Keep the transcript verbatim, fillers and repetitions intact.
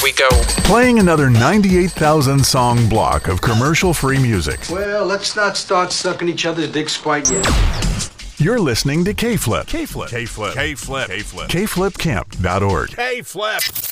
we go. Playing another ninety-eight thousand song block of commercial-free music. Well, let's not start sucking each other's dicks quite yet. You're listening to K-Flip. K-Flip. K-Flip. K-Flip. K-Flip. K flip camp dot org. K-Flip.